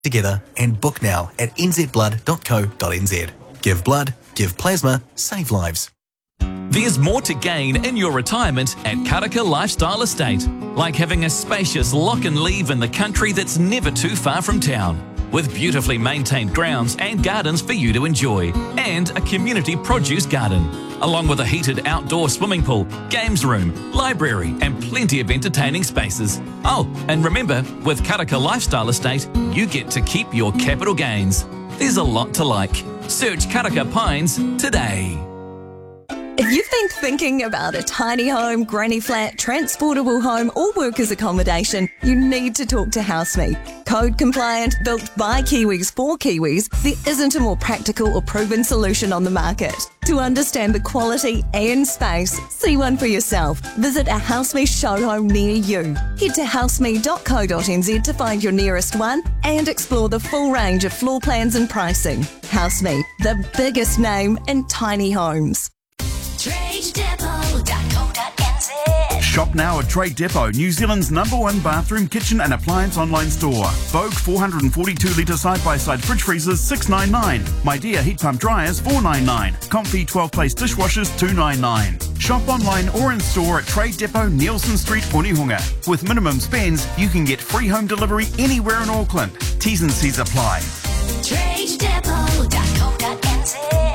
together and book now at nzblood.co.nz. Give blood, give plasma, save lives. There's more to gain in your retirement at Karaka Lifestyle Estate, like having a spacious lock and leave in the country that's never too far from town, with beautifully maintained grounds and gardens for you to enjoy, and a community produce garden, along with a heated outdoor swimming pool, games room, library and plenty of entertaining spaces. Oh, and remember, with Karaka Lifestyle Estate, you get to keep your capital gains. There's a lot to like. Search Karaka Pines today. If you've been thinking about a tiny home, granny flat, transportable home or workers accommodation, you need to talk to HouseMe. Code compliant, built by Kiwis for Kiwis, there isn't a more practical or proven solution on the market. To understand the quality and space, see one for yourself. Visit a HouseMe show home near you. Head to houseme.co.nz to find your nearest one and explore the full range of floor plans and pricing. HouseMe, the biggest name in tiny homes. TradeDepot.co.nz. Shop now at Trade Depot, New Zealand's #1 bathroom, kitchen and appliance online store. Vogue 442-litre side-by-side fridge freezers $699. My Dear heat pump dryers $499. Comfy 12-place dishwashers $299. Shop online or in store at Trade Depot, Nielsen Street, Onehunga. With minimum spends, you can get free home delivery anywhere in Auckland. T's and C's apply. TradeDepot.co.nz.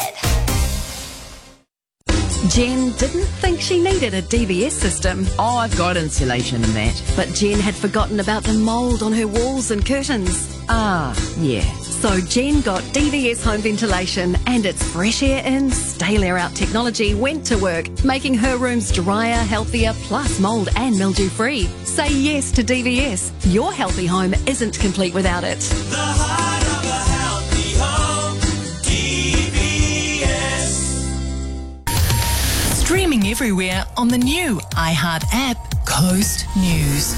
Jen didn't think she needed a DVS system. Oh, I've got insulation and that. But Jen had forgotten about the mould on her walls and curtains. Ah, yeah. So Jen got DVS home ventilation, and its fresh air in, stale air out technology went to work, making her rooms drier, healthier, plus mould and mildew free. Say yes to DVS. Your healthy home isn't complete without it. The heart of a healthy home, DVS. Streaming everywhere on the new iHeart app, Coast News.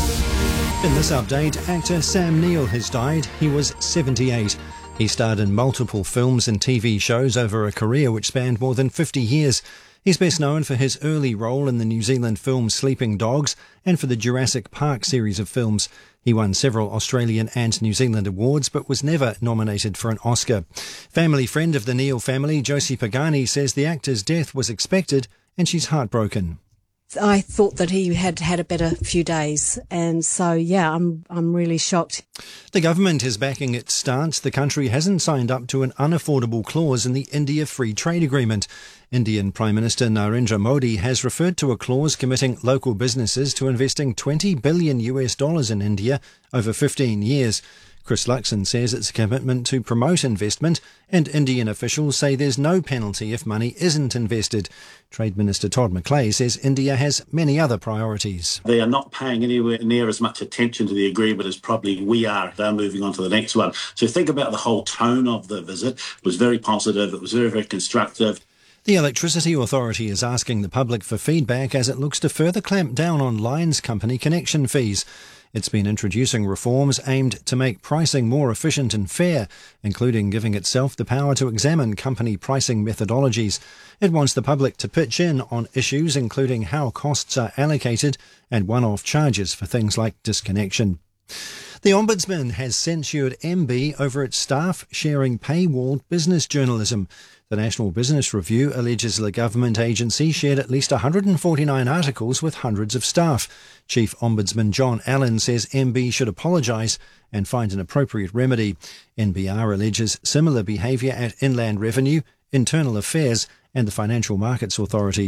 In this update, actor Sam Neill has died. He was 78. He starred in multiple films and TV shows over a career which spanned more than 50 years. He's best known for his early role in the New Zealand film Sleeping Dogs and for the Jurassic Park series of films. He won several Australian and New Zealand awards but was never nominated for an Oscar. Family friend of the Neill family, Josie Pagani, says the actor's death was expected and she's heartbroken. I thought that he had had a better few days, and so, yeah, I'm really shocked. The government is backing its stance. The country hasn't signed up to an unaffordable clause in the India Free Trade Agreement. Indian Prime Minister Narendra Modi has referred to a clause committing local businesses to investing $20 billion in India over 15 years. Chris Luxon says it's a commitment to promote investment, and Indian officials say there's no penalty if money isn't invested. Trade Minister Todd McClay says India has many other priorities. They are not paying anywhere near as much attention to the agreement as probably we are. They're moving on to the next one. So think about the whole tone of the visit. It was very positive. It was very, very constructive. The Electricity Authority is asking the public for feedback as it looks to further clamp down on lines company connection fees. It's been introducing reforms aimed to make pricing more efficient and fair, including giving itself the power to examine company pricing methodologies. It wants the public to pitch in on issues including how costs are allocated and one-off charges for things like disconnection. The Ombudsman has censured MB over its staff sharing paywalled business journalism. The National Business Review alleges the government agency shared at least 149 articles with hundreds of staff. Chief Ombudsman John Allen says MB should apologise and find an appropriate remedy. NBR alleges similar behaviour at Inland Revenue, Internal Affairs and the Financial Markets Authority.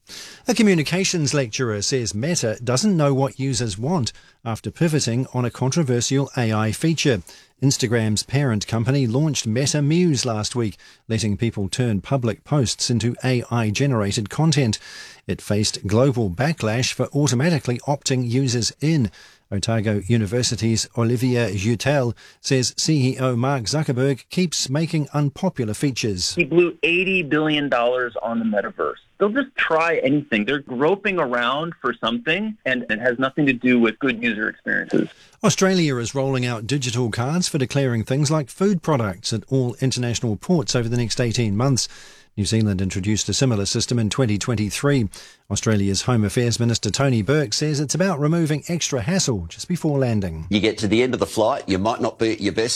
A communications lecturer says Meta doesn't know what users want after pivoting on a controversial AI feature. Instagram's parent company launched Meta Muse last week, letting people turn public posts into AI-generated content. It faced global backlash for automatically opting users in. Otago University's Olivia Jutel says CEO Mark Zuckerberg keeps making unpopular features. He blew $80 billion on the metaverse. They'll just try anything. They're groping around for something, and it has nothing to do with good user experiences. Australia is rolling out digital cards for declaring things like food products at all international ports over the next 18 months. New Zealand introduced a similar system in 2023. Australia's Home Affairs Minister Tony Burke says it's about removing extra hassle just before landing. You get to the end of the flight, you might not be at your best